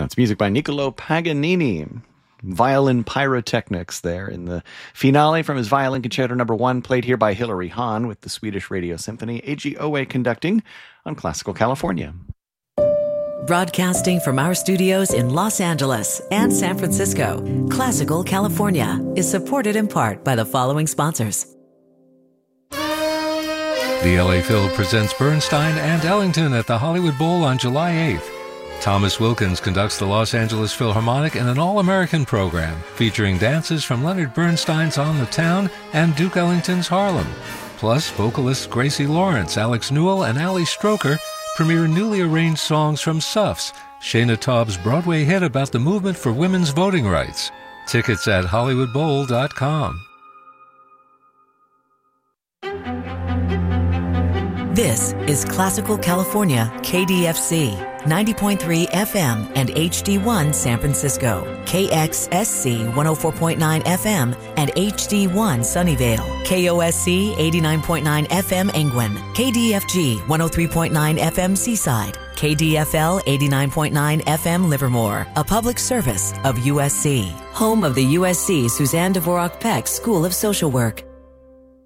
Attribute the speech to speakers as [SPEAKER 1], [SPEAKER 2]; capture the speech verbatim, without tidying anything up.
[SPEAKER 1] That's music by Niccolo Paganini. Violin pyrotechnics there in the finale from his Violin Concerto Number One, played here by Hilary Hahn with the Swedish Radio Symphony, A G O A conducting on Classical California.
[SPEAKER 2] Broadcasting from our studios in Los Angeles and San Francisco, Classical California is supported in part by the following sponsors.
[SPEAKER 3] The L A Phil presents Bernstein and Ellington at the Hollywood Bowl on July eighth. Thomas Wilkins conducts the Los Angeles Philharmonic in an all-American program featuring dances from Leonard Bernstein's On the Town and Duke Ellington's Harlem. Plus, vocalists Gracie Lawrence, Alex Newell, and Ali Stroker premiere newly arranged songs from Suffs, Shana Taub's Broadway hit about the movement for women's voting rights. Tickets at hollywood bowl dot com.
[SPEAKER 2] This is Classical California, K D F C, ninety point three F M and H D one San Francisco, K X S C one oh four point nine F M and H D one Sunnyvale, K O S C eighty-nine point nine F M Engwin, K D F G one oh three point nine F M Seaside, K D F L eighty-nine point nine F M Livermore, a public service of U S C, home of the U S C Suzanne Dvorak Peck School of Social Work.